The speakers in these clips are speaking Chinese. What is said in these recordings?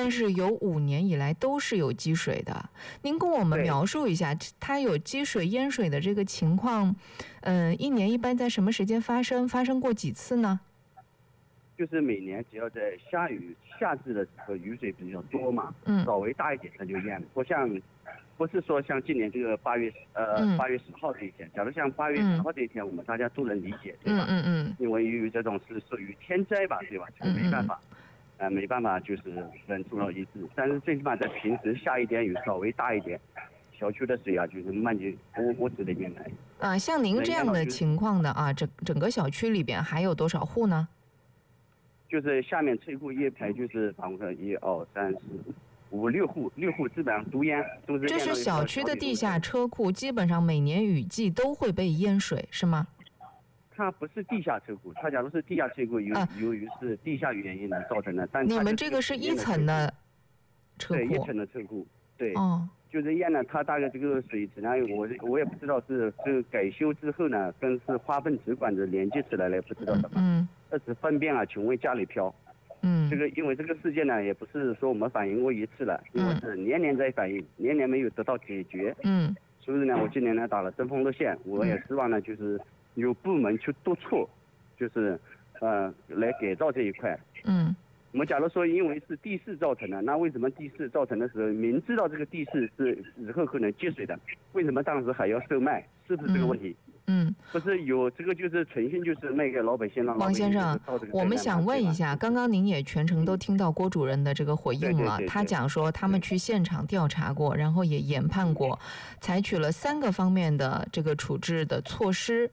但是有5年以来都是有积水的。您跟我们描述一下，它有积水淹水的这个情况，一年一般在什么时间发生？发生过几次呢？ 就是每年只要在下雨夏至的时候雨水比较多嘛，稍微大一点它就淹了。不是说像今年这个8月10号这一天，假如像8月10号这一天，我们大家都能理解，对吧？因为由于这种是属于天灾吧，对吧？这个没办法，没办法，就是人做到一致。但是最起码在平时下一点雨稍微大一点，小区的水啊就是慢进屋子里面来。 像您这样的情况的啊，整个小区里边还有多少户呢？ 就是下面车库一排就是房子1、2、3、4、5、6户，6户基本上都淹，都是。 就是小区的地下车库，基本上每年雨季都会被淹水，是吗？ 它不是地下车库，它假如是地下车库，由于是地下原因造成的，但你们这个是1层的车库， 对，1层的车库，对，就是淹了，它大概这个水质量，我也不知道是改修之后呢，跟是化粪池管子连接起来了，不知道什么。但是粪便啊，全往家里飘。这个因为这个事件呢，也不是说我们反映过一次了，因为是年年在反映，年年没有得到解决。所以呢，我今年呢打了争锋热线，我也希望呢就是有部门去督促，就是来改造这一块。我们假如说因为是地势造成的，那为什么地势造成的时候，明知道这个地势是以后可能积水的，为什么当时还要售卖？是不是这个问题？不是有这个就是诚心就是卖给老百姓。 王先生，我们想问一下，刚刚您也全程都听到郭主任的这个回应了，他讲说他们去现场调查过，然后也研判过，采取了3个方面的这个处置的措施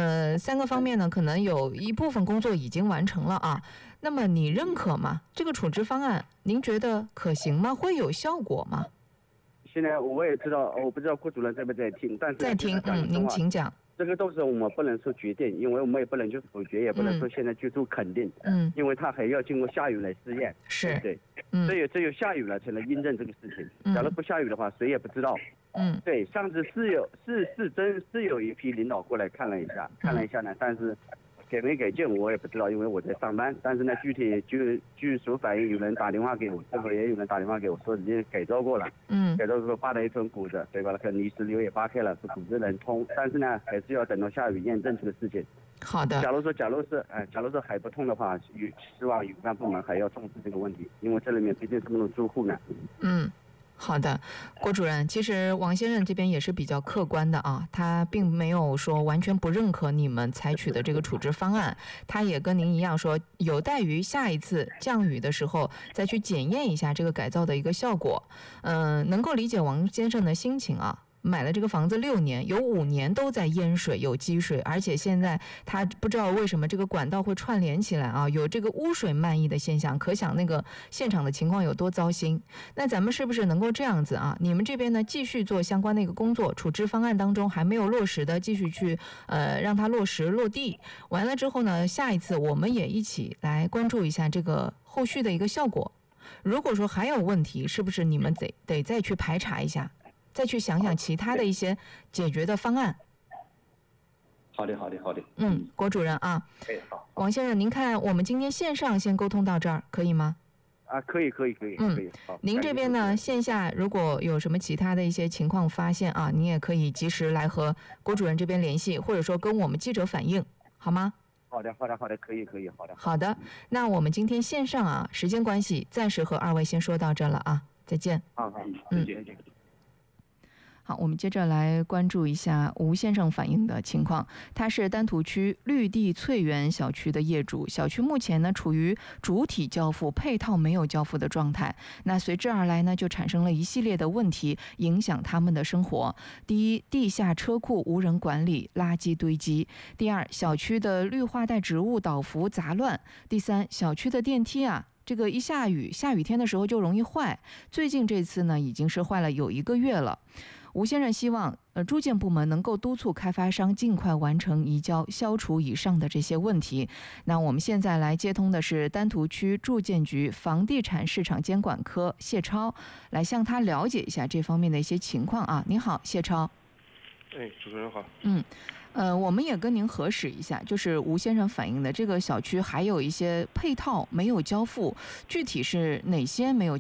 ，3个方面呢，可能有一部分工作已经完成了啊。那么你认可吗？这个处置方案，您觉得可行吗？会有效果吗？ 现在我也知道，我不知道郭主任在不在听，但是在听，您请讲。 这个都是我们不能说决定，因为我们也不能就否决，也不能说现在就做肯定。因为它还要经过下雨来试验。 是， 对，只有下雨了才能印证这个事情。假如不下雨的话，谁也不知道。对，上次是有一批领导过来看了一下呢，但是改没改进我也不知道，因为我在上班。但是呢，具体据所反映，有人打电话给我，这会也有人打电话给我说已经改造过了。改造之后扒了一层骨子，对吧？那泥石流也扒开了，是骨子能通。但是呢，还是要等到下雨验证这个事情。 好的。 假如说还不通的话，希望有关部门还要重视这个问题，因为这里面毕竟这么多住户呢。 好的，郭主任，其实王先生这边也是比较客观的啊，他并没有说完全不认可你们采取的这个处置方案，他也跟您一样说，有待于下一次降雨的时候再去检验一下这个改造的一个效果。能够理解王先生的心情啊。买了这个房子6年，有5年都在淹水，有积水，而且现在他不知道为什么这个管道会串联起来啊，有这个污水漫溢的现象，可想那个现场的情况有多糟心。那咱们是不是能够这样子啊？你们这边呢继续做相关的一个工作，处置方案当中还没有落实的，继续去让它落实落地。完了之后呢，下一次我们也一起来关注一下这个后续的一个效果。如果说还有问题，是不是你们得再去排查一下？再去想想其他的一些解决的方案。 好的。 郭主任啊， 好。 王先生，您看我们今天线上先沟通到这儿，可以吗？ 可以。好。 您这边呢，线下如果有什么其他的一些情况发现啊，您也可以及时来和郭主任这边联系，或者说跟我们记者反映，好吗？ 好的，可以，好的。 好的，那我们今天线上啊，时间关系，暂时和2位先说到这了啊，再见。 好，再见。 好，我们接着来关注一下吴先生反映的情况。他是丹徒区绿地翠园小区的业主，小区目前呢处于主体交付、配套没有交付的状态。那随之而来呢，就产生了一系列的问题，影响他们的生活。第一，地下车库无人管理，垃圾堆积；第二，小区的绿化带植物倒伏杂乱；第三，小区的电梯这个一下雨天的时候就容易坏，最近这次呢已经是坏了有1个月了。吴先生希望住建部门能够督促开发商尽快完成移交，消除以上的这些问题。那我们现在来接通的是丹徒区住建局房地产市场监管科谢超，来向他了解一下这方面的一些情况啊。你好，谢超。 主持人好。 我们也跟您核实一下，就是吴先生反映的这个小区还有一些配套没有交付，具体是哪些没有